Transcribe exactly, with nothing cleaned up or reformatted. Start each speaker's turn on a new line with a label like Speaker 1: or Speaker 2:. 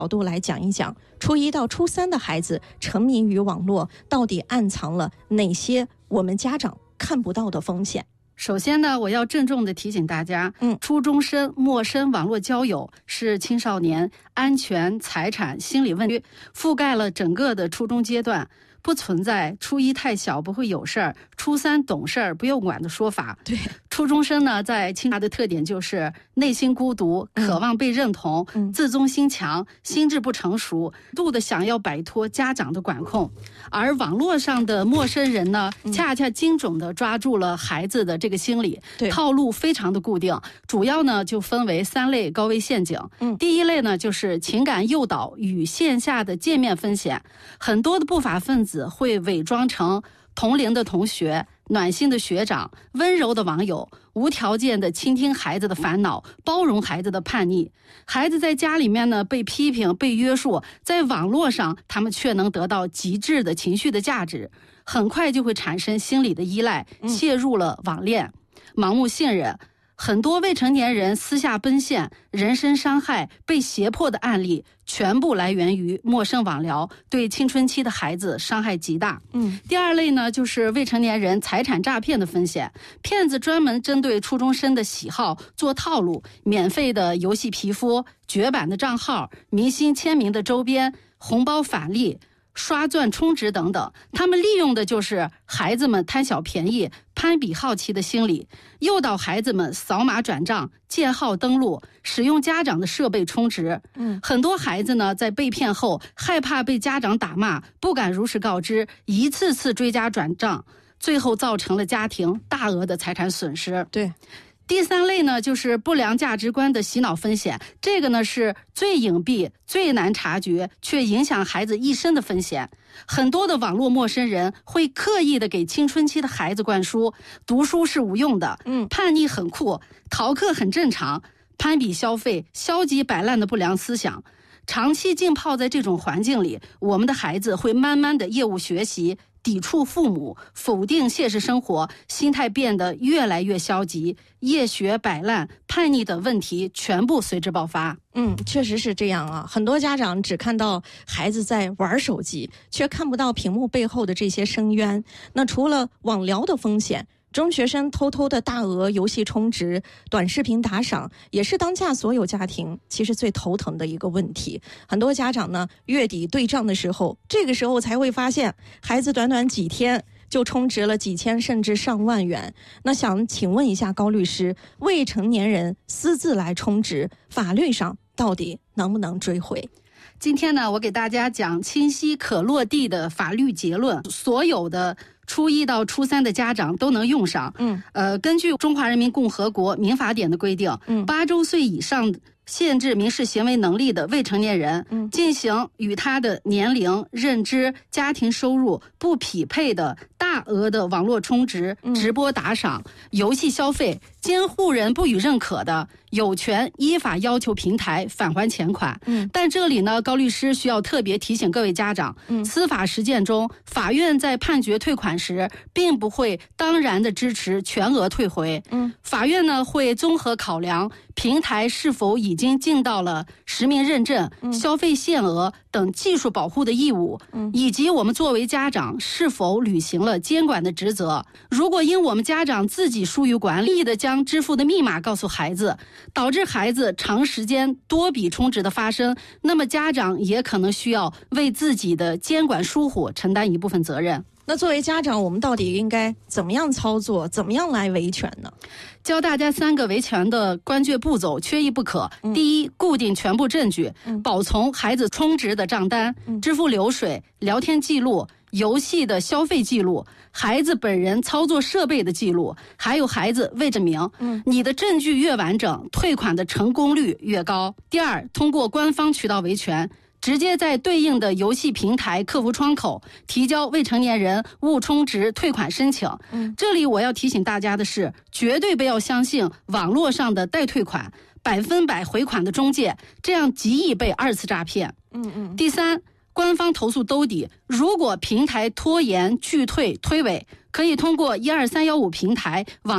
Speaker 1: 角度来讲一讲，初一到初三的孩子沉迷于网络，到底暗藏了哪些我们家长看不到的风险？
Speaker 2: 首先呢，我要郑重地提醒大家，
Speaker 1: 嗯，
Speaker 2: 初中生陌生网络交友是青少年安全、财产、心理问题，覆盖了整个的初中阶段，不存在初一太小不会有事儿，初三懂事儿不用管的说法。
Speaker 1: 对，
Speaker 2: 初中生呢，在青少年的特点就是内心孤独，渴望被认同，
Speaker 1: 嗯、
Speaker 2: 自尊心强，心智不成熟，度的想要摆脱家长的管控。而网络上的陌生人呢，
Speaker 1: 嗯、
Speaker 2: 恰恰精准的抓住了孩子的这个心理，套路非常的固定，主要呢就分为三类高危陷阱。
Speaker 1: 嗯，
Speaker 2: 第一类呢就是情感诱导与线下的见面风险，很多的不法分子会伪装成同龄的同学、暖心的学长、温柔的网友，无条件的倾听孩子的烦恼，包容孩子的叛逆。孩子在家里面呢被批评、被约束，在网络上他们却能得到极致的情绪的价值，很快就会产生心理的依赖，陷入了网恋，盲目信任。很多未成年人私下奔现、人身伤害、被胁迫的案例，全部来源于陌生网聊，对青春期的孩子伤害极大。
Speaker 1: 嗯，
Speaker 2: 第二类呢，就是未成年人财产诈骗的风险。骗子专门针对初中生的喜好做套路，免费的游戏皮肤、绝版的账号、明星签名的周边、红包返利、刷钻充值等等，他们利用的就是孩子们贪小便宜、攀比好奇的心理，诱导孩子们扫码转账、建号登录、使用家长的设备充值。
Speaker 1: 嗯，
Speaker 2: 很多孩子呢，在被骗后害怕被家长打骂，不敢如实告知，一次次追加转账，最后造成了家庭大额的财产损失。
Speaker 1: 对。
Speaker 2: 第三类呢，就是不良价值观的洗脑风险，这个呢是最隐蔽、最难察觉，却影响孩子一生的风险。很多的网络陌生人会刻意的给青春期的孩子灌输，读书是无用的，
Speaker 1: 嗯，
Speaker 2: 叛逆很酷，逃课很正常，攀比消费、消极摆烂的不良思想。长期浸泡在这种环境里，我们的孩子会慢慢的厌恶学习，抵触父母，否定现实生活，心态变得越来越消极，夜学摆烂、叛逆等问题全部随之爆发。
Speaker 1: 嗯，确实是这样啊。很多家长只看到孩子在玩手机，却看不到屏幕背后的这些深渊。那除了网聊的风险，中学生偷偷的大额游戏充值、短视频打赏，也是当下所有家庭其实最头疼的一个问题。很多家长呢，月底对账的时候，这个时候才会发现孩子短短几天就充值了几千甚至上万元。那想请问一下高律师，未成年人私自来充值，法律上到底能不能追回？
Speaker 2: 今天呢，我给大家讲清晰可落地的法律结论，所有的初一到初三的家长都能用上。
Speaker 1: 嗯，
Speaker 2: 呃，根据中华人民共和国民法典的规定，
Speaker 1: 嗯，
Speaker 2: 八周岁以上限制民事行为能力的未成年人，
Speaker 1: 嗯，
Speaker 2: 进行与他的年龄、认知、家庭收入不匹配的大额的网络充值、直播打赏、嗯、游戏消费，监护人不予认可的，有权依法要求平台返还钱款。
Speaker 1: 嗯，
Speaker 2: 但这里呢，高律师需要特别提醒各位家长，
Speaker 1: 嗯，
Speaker 2: 司法实践中，法院在判决退款时，并不会当然的支持全额退回。
Speaker 1: 嗯，
Speaker 2: 法院呢会综合考量平台是否已经尽到了实名认证、
Speaker 1: 嗯、
Speaker 2: 消费限额等技术保护的义务，
Speaker 1: 嗯，
Speaker 2: 以及我们作为家长是否履行了监管的职责。如果因我们家长自己疏于管理的将支付的密码告诉孩子，导致孩子长时间多笔充值的发生，那么家长也可能需要为自己的监管疏忽承担一部分责任。
Speaker 1: 那作为家长，我们到底应该怎么样操作，怎么样来维权呢？
Speaker 2: 教大家三个维权的关键步骤，缺一不可。
Speaker 1: 嗯、
Speaker 2: 第一，固定全部证据，
Speaker 1: 嗯、
Speaker 2: 保存孩子充值的账单、
Speaker 1: 嗯、
Speaker 2: 支付流水、聊天记录、游戏的消费记录、孩子本人操作设备的记录，还有孩子未证明。
Speaker 1: 嗯，
Speaker 2: 你的证据越完整，退款的成功率越高。第二，通过官方渠道维权，直接在对应的游戏平台客服窗口提交未成年人误充值退款申请。
Speaker 1: 嗯，
Speaker 2: 这里我要提醒大家的是，绝对不要相信网络上的代退款、百分百回款的中介，这样极易被二次诈骗。
Speaker 1: 嗯嗯。
Speaker 2: 第三，官方投诉兜底，如果平台拖延拒退推诿，可以通过一二三一五平台网